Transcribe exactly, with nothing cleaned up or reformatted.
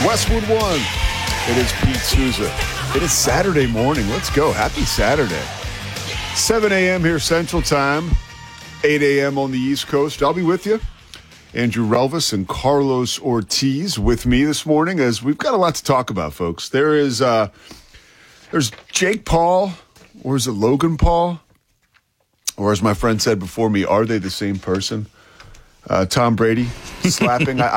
Westwood One. It is Pete Souza. It is Saturday morning. Let's go. Happy Saturday. seven a.m. here Central Time, eight a.m. on the East Coast. I'll be with you. Andrew Relvis and Carlos Ortiz with me this morning as we've got a lot to talk about, folks. There is uh, there's Jake Paul, or is it Logan Paul? Or as my friend said before me, are they the same person? Uh, Tom Brady slapping. I,